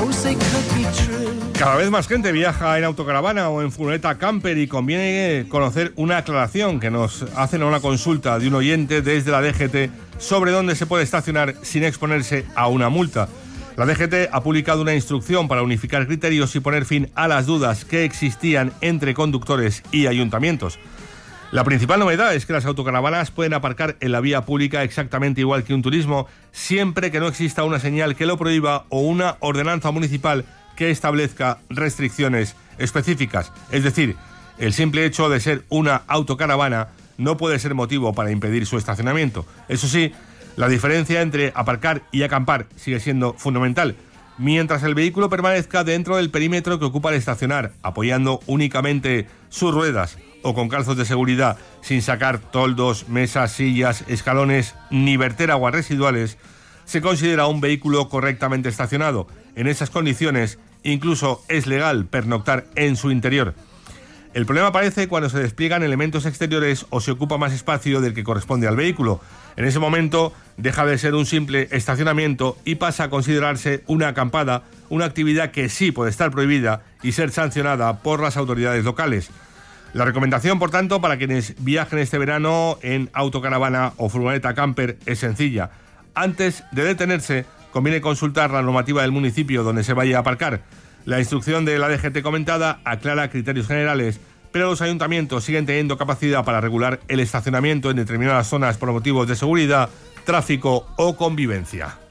Cada vez más gente viaja en autocaravana o en furgoneta camper y conviene conocer una aclaración que nos hacen a una consulta de un oyente desde la DGT sobre dónde se puede estacionar sin exponerse a una multa. La DGT ha publicado una instrucción para unificar criterios y poner fin a las dudas que existían entre conductores y ayuntamientos. La principal novedad es que las autocaravanas pueden aparcar en la vía pública exactamente igual que un turismo, siempre que no exista una señal que lo prohíba o una ordenanza municipal que establezca restricciones específicas. Es decir, el simple hecho de ser una autocaravana no puede ser motivo para impedir su estacionamiento. Eso sí, la diferencia entre aparcar y acampar sigue siendo fundamental. Mientras el vehículo permanezca dentro del perímetro que ocupa el estacionar, apoyando únicamente sus ruedas o con calzos de seguridad, sin sacar toldos, mesas, sillas, escalones ni verter aguas residuales, se considera un vehículo correctamente estacionado. En esas condiciones, incluso es legal pernoctar en su interior. El problema aparece cuando se despliegan elementos exteriores o se ocupa más espacio del que corresponde al vehículo. En ese momento deja de ser un simple estacionamiento y pasa a considerarse una acampada, una actividad que sí puede estar prohibida y ser sancionada por las autoridades locales. La recomendación, por tanto, para quienes viajen este verano en autocaravana o furgoneta camper es sencilla. Antes de detenerse, conviene consultar la normativa del municipio donde se vaya a aparcar. La instrucción de la DGT comentada aclara criterios generales, pero los ayuntamientos siguen teniendo capacidad para regular el estacionamiento en determinadas zonas por motivos de seguridad, tráfico o convivencia.